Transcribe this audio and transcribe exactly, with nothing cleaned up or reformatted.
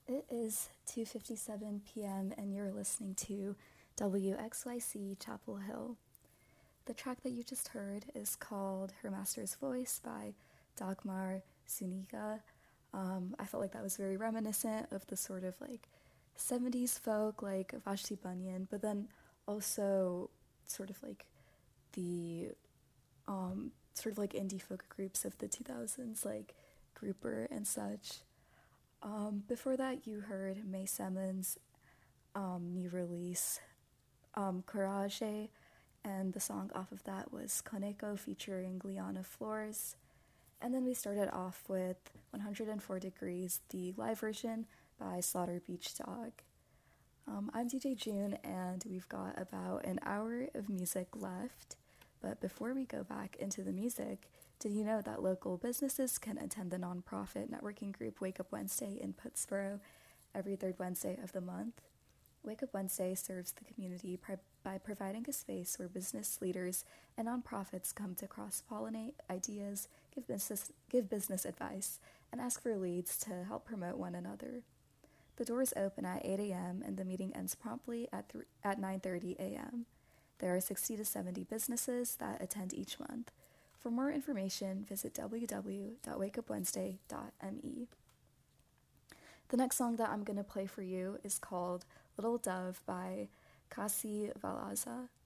It is two fifty-seven p.m. and you're listening to W X Y C Chapel Hill. The track that you just heard is called Her Master's Voice by Dagmar Zuniga. Um, I felt like that was very reminiscent of the sort of like seventies folk like Vashti Bunyan, but then also sort of like the um, sort of like indie folk groups of the two thousands like Grouper and such. Um, before that, you heard May Simmons' um, new release, um, Courage, and the song off of that was Koneko featuring Liana Flores. And then we started off with one hundred four Degrees, the live version by Slaughter Beach Dog. Um, I'm D J June, and we've got about an hour of music left. But before we go back into the music, did you know that local businesses can attend the nonprofit networking group Wake Up Wednesday in Pittsboro every third Wednesday of the month? Wake Up Wednesday serves the community pri- by providing a space where business leaders and nonprofits come to cross-pollinate ideas, give business, give business advice, and ask for leads to help promote one another. The doors open at eight a.m. and the meeting ends promptly at, th- at nine thirty a.m. There are sixty to seventy businesses that attend each month. For more information, visit w w w dot wake up wednesday dot m e. The next song that I'm going to play for you is called Little Dove by Kasi Valaza.